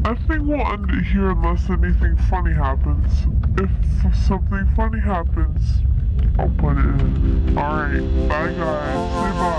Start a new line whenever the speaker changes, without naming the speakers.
I think we'll end it here unless anything funny happens. If something funny happens, I'll put it in. Alright, bye guys. Say bye.